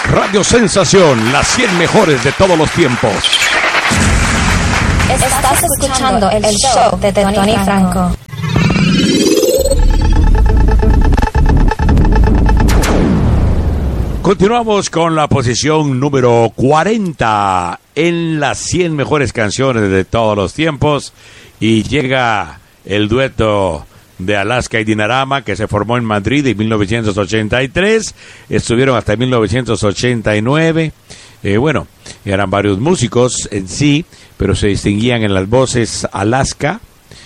Radio Sensación, las 100 mejores de todos los tiempos. Estás escuchando el show de Tony Franco. Continuamos con la posición número 40 en las 100 mejores canciones de todos los tiempos. Y llega el dueto de Alaska y Dinarama, que se formó en Madrid en 1983. Estuvieron hasta 1989. Bueno, eran varios músicos en sí, pero se distinguían en las voces Alaska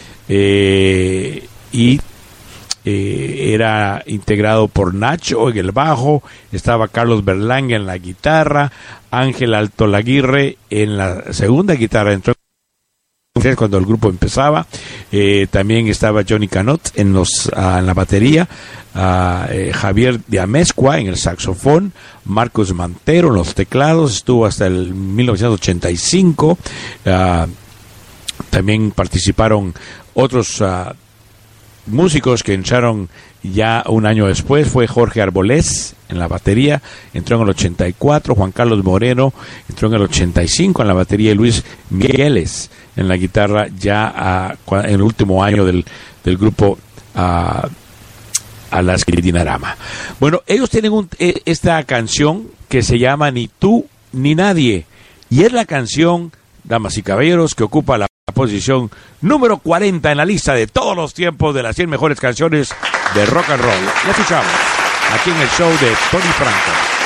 y era integrado por Nacho en el bajo, estaba Carlos Berlanga en la guitarra, Ángel Altolaguirre en la segunda guitarra, entró cuando el grupo empezaba, también estaba Johnny Canot en la batería, Javier de Amezcua en el saxofón, Marcos Mantero en los teclados, estuvo hasta el 1985, también participaron otros músicos que entraron ya un año después. Fue Jorge Arbolés en la batería, entró en el 84, Juan Carlos Moreno entró en el 85 en la batería y Luis Migueles en la guitarra ya en el último año del grupo Alaska y Dinarama. Bueno, ellos tienen esta canción que se llama Ni tú ni nadie, y es la canción, damas y caballeros, que ocupa la posición número 40 en la lista de todos los tiempos de las 100 mejores canciones de rock and roll. La escuchamos aquí en el show de Tony Franco.